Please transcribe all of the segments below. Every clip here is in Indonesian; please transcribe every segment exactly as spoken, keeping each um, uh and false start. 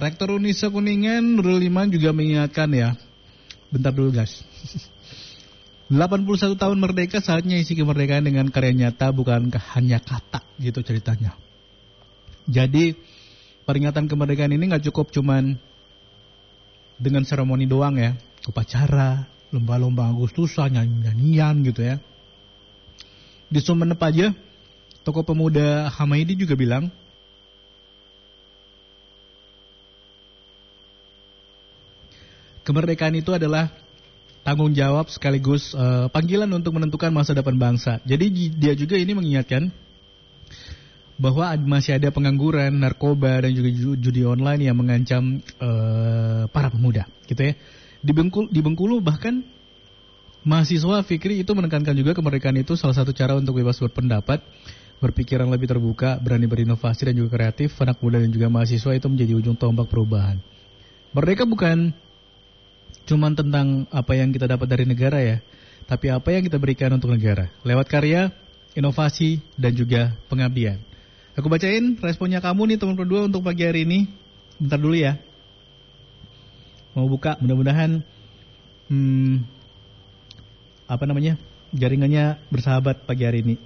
Rektor Unisa Kuningan Nurul Iman juga mengingatkan ya. Bentar dulu guys. delapan puluh satu tahun merdeka, saatnya isi kemerdekaan dengan karya nyata, bukan hanya kata gitu ceritanya. Jadi peringatan kemerdekaan ini gak cukup cuman dengan seremoni doang ya, upacara, lomba-lomba Agustusan, nyanyian gitu ya. Di Sumenep aja, tokoh pemuda Hamaidi juga bilang, kemerdekaan itu adalah tanggung jawab sekaligus uh, panggilan untuk menentukan masa depan bangsa. Jadi dia juga ini mengingatkan bahwa masih ada pengangguran, narkoba, dan juga judi online yang mengancam uh, para pemuda, gitu ya. Di Bengkulu, di Bengkulu bahkan mahasiswa Fikri itu menekankan juga kemerdekaan itu salah satu cara untuk bebas berpendapat, berpikiran lebih terbuka, berani berinovasi dan juga kreatif. Anak muda dan juga mahasiswa itu menjadi ujung tombak perubahan. Merdeka bukan cuman tentang apa yang kita dapat dari negara ya, tapi apa yang kita berikan untuk negara lewat karya, inovasi, dan juga pengabdian. Aku bacain responnya kamu nih teman berdua untuk pagi hari ini. Bentar dulu ya. Mau buka, mudah-mudahan hmm, apa namanya jaringannya bersahabat pagi hari ini.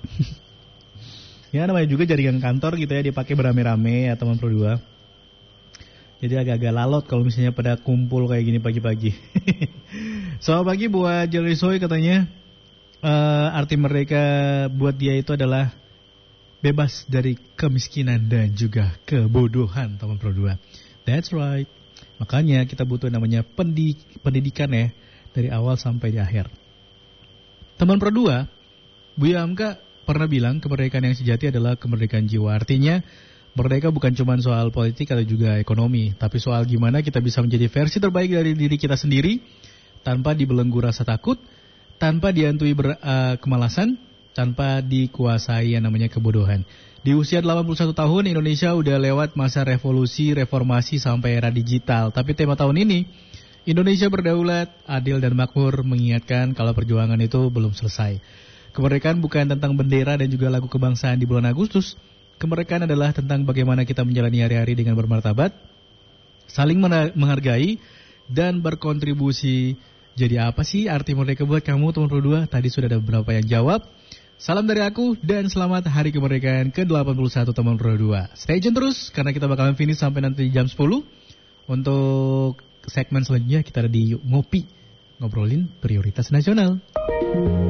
Ya namanya juga jaringan kantor gitu ya, dipakai beramai-ramai ya teman berdua. Jadi agak-agak lalot kalau misalnya pada kumpul kayak gini pagi-pagi. Selamat pagi buat Jerry Soy, katanya uh, arti merdeka buat dia itu adalah bebas dari kemiskinan dan juga kebodohan, teman berdua. That's right. Makanya kita butuh namanya pendidik, pendidikan ya, dari awal sampai di akhir. Teman berdua, Buya Hamka pernah bilang kemerdekaan yang sejati adalah kemerdekaan jiwa. Artinya merdeka bukan cuma soal politik atau juga ekonomi, tapi soal gimana kita bisa menjadi versi terbaik dari diri kita sendiri, tanpa dibelenggu rasa takut, tanpa dihantui ber, uh, kemalasan, tanpa dikuasai yang namanya kebodohan. Di usia delapan puluh satu tahun, Indonesia udah lewat masa revolusi, reformasi, sampai era digital. Tapi tema tahun ini, Indonesia berdaulat, adil dan makmur, mengingatkan kalau perjuangan itu belum selesai. Kemerdekaan bukan tentang bendera dan juga lagu kebangsaan di bulan Agustus. Kemerdekaan adalah tentang bagaimana kita menjalani hari-hari dengan bermartabat, saling menghargai, dan berkontribusi. Jadi apa sih arti merdeka buat kamu teman berdua? Tadi sudah ada beberapa yang jawab. Salam dari aku dan selamat Hari Kemerdekaan ke delapan puluh satu teman berdua. Stay tune terus karena kita bakalan finish sampai nanti jam sepuluh. Untuk segmen selanjutnya kita ada di Ngopi, ngobrolin prioritas nasional.